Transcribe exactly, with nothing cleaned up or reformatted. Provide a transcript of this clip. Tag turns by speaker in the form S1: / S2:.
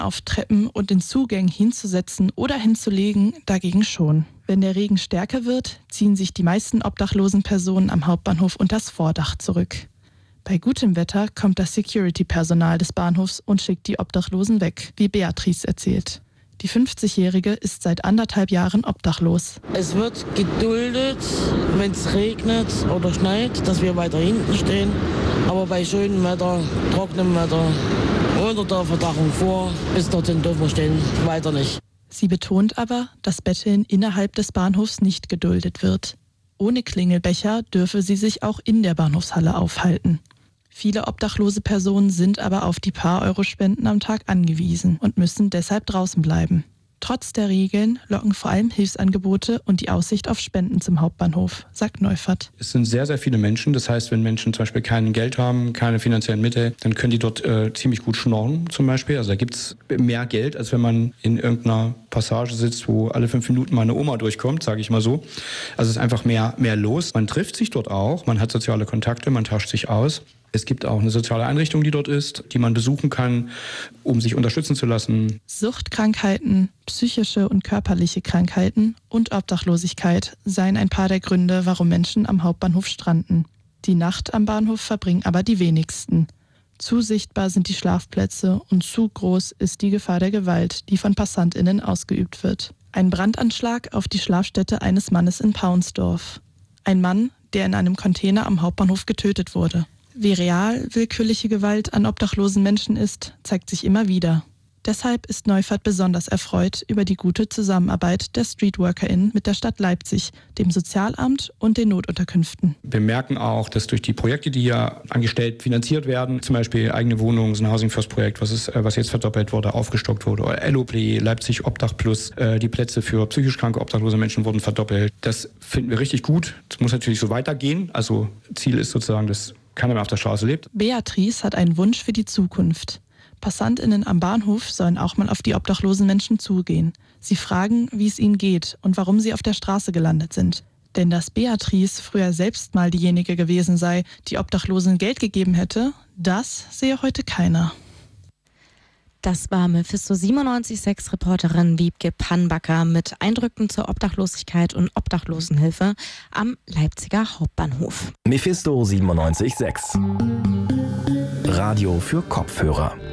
S1: auf Treppen und in Zugängen hinzusetzen oder hinzulegen dagegen schon. Wenn der Regen stärker wird, ziehen sich die meisten obdachlosen Personen am Hauptbahnhof unter das Vordach zurück. Bei gutem Wetter kommt das Security-Personal des Bahnhofs und schickt die Obdachlosen weg, wie Beatrice erzählt. Die fünfzigjährige ist seit anderthalb Jahren obdachlos.
S2: Es wird geduldet, wenn es regnet oder schneit, dass wir weiter hinten stehen. Aber bei schönem Wetter, trockenem Wetter, unter der Verdachung vor, bis dorthin dürfen wir stehen, weiter nicht.
S1: Sie betont aber, dass Betteln innerhalb des Bahnhofs nicht geduldet wird. Ohne Klingelbecher dürfe sie sich auch in der Bahnhofshalle aufhalten. Viele obdachlose Personen sind aber auf die paar Euro-Spenden am Tag angewiesen und müssen deshalb draußen bleiben. Trotz der Regeln locken vor allem Hilfsangebote und die Aussicht auf Spenden zum Hauptbahnhof, sagt Neufert.
S3: Es sind sehr, sehr viele Menschen. Das heißt, wenn Menschen zum Beispiel kein Geld haben, keine finanziellen Mittel, dann können die dort äh, ziemlich gut schnorren zum Beispiel. Also da gibt es mehr Geld, als wenn man in irgendeiner Passage sitzt, wo alle fünf Minuten mal eine Oma durchkommt, sage ich mal so. Also es ist einfach mehr, mehr los. Man trifft sich dort auch, man hat soziale Kontakte, man tauscht sich aus. Es gibt auch eine soziale Einrichtung, die dort ist, die man besuchen kann, um sich unterstützen zu lassen.
S1: Suchtkrankheiten, psychische und körperliche Krankheiten und Obdachlosigkeit seien ein paar der Gründe, warum Menschen am Hauptbahnhof stranden. Die Nacht am Bahnhof verbringen aber die wenigsten. Zu sichtbar sind die Schlafplätze und zu groß ist die Gefahr der Gewalt, die von PassantInnen ausgeübt wird. Ein Brandanschlag auf die Schlafstätte eines Mannes in Paunsdorf. Ein Mann, der in einem Container am Hauptbahnhof getötet wurde. Wie real willkürliche Gewalt an obdachlosen Menschen ist, zeigt sich immer wieder. Deshalb ist Neufert besonders erfreut über die gute Zusammenarbeit der StreetworkerInnen mit der Stadt Leipzig, dem Sozialamt und den Notunterkünften.
S3: Wir merken auch, dass durch die Projekte, die ja angestellt finanziert werden, zum Beispiel eigene Wohnungen, so ein Housing First Projekt, was, ist, was jetzt verdoppelt wurde, aufgestockt wurde, oder L O P, Leipzig Obdach Plus, die Plätze für psychisch kranke, obdachlose Menschen wurden verdoppelt. Das finden wir richtig gut. Das muss natürlich so weitergehen. Also Ziel ist sozusagen, dass keiner mehr auf der Straße lebt.
S1: Beatrice hat einen Wunsch für die Zukunft. PassantInnen am Bahnhof sollen auch mal auf die obdachlosen Menschen zugehen. Sie fragen, wie es ihnen geht und warum sie auf der Straße gelandet sind. Denn dass Beatrice früher selbst mal diejenige gewesen sei, die Obdachlosen Geld gegeben hätte, das sehe heute keiner.
S4: Das war Mephisto siebenundneunzig Komma sechs Reporterin Wiebke Pannbacker mit Eindrücken zur Obdachlosigkeit und Obdachlosenhilfe am Leipziger Hauptbahnhof.
S5: Mephisto siebenundneunzig Komma sechs. Radio für Kopfhörer.